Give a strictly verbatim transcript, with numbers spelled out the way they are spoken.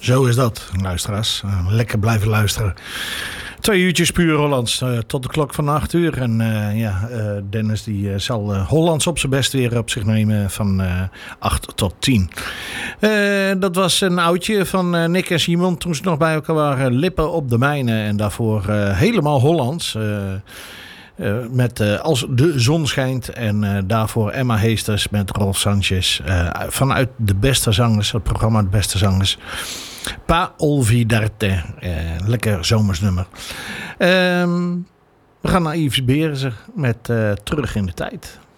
Zo is dat, luisteraars. Uh, lekker blijven luisteren. Twee uurtjes puur Hollands uh, tot de klok van acht uur. En uh, ja, uh, Dennis die uh, zal uh, Hollands op zijn best weer op zich nemen van uh, acht tot tien. Uh, dat was een oudje van uh, Nick en Simon toen ze nog bij elkaar waren. Lippen op de mijnen en daarvoor uh, helemaal Hollands. Uh, Uh, met uh, Als de zon schijnt. En uh, daarvoor Emma Heesters met Rolf Sanchez. Uh, vanuit De Beste Zangers. Het programma De Beste Zangers. Pa Olvidarte. Uh, lekker zomersnummer. Uh, we gaan naar Yves Berenzer met uh, Terug in de Tijd.